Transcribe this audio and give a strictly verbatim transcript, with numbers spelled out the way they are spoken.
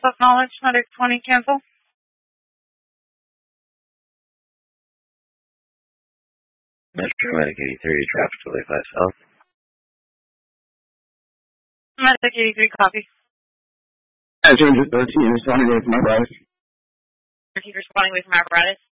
Acknowledge, Medic twenty, cancel. Metro Medic eighty-three, traffic delay five south. Medic eighty-three, copy. Passenger thirteen, responding away from apparatus. Keep responding away from apparatus.